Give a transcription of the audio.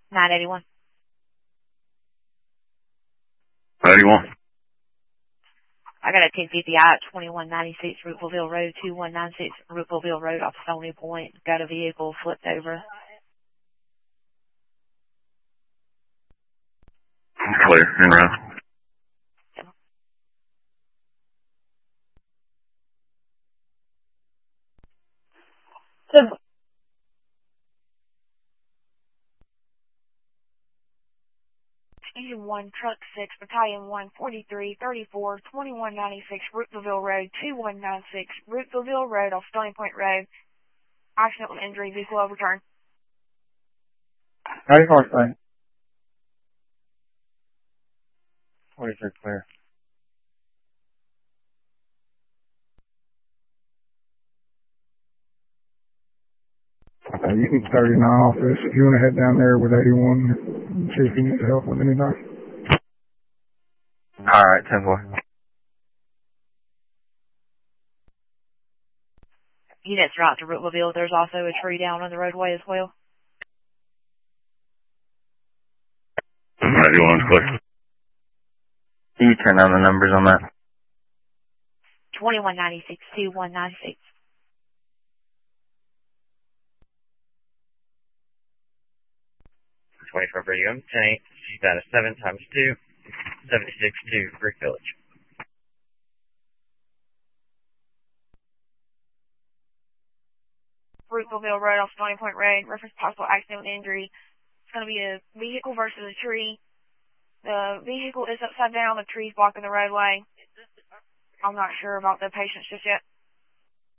981. 81. I got a 1050 at 2196 Rootville Road, 2196 Rootville Road off Stony Point. Got a vehicle flipped over. Clear, en route. So, Station 1, Truck 6, Battalion 1, 43, 34, 2196 Rootville Road, 2196 Rootville Road off Stony Point Road. Accident with injury, vehicle overturned. How do you say? 43 clear. Okay, you can 39 office. If you want to head down there with 81, see if you need help with anything. Alright, 10-4. Units route to Rootville. There's also a tree down on the roadway as well. 91's clear. Can you turn on the numbers on that? 2196, 2196. 24 for you. 10-8. She's at a 7 times 2. 76 to Brick Village. Rootville Road off Stony Point Road. Reference possible accident with injury. It's going to be a vehicle versus a tree. The vehicle is upside down. The tree's blocking the roadway. I'm not sure about the patients just yet.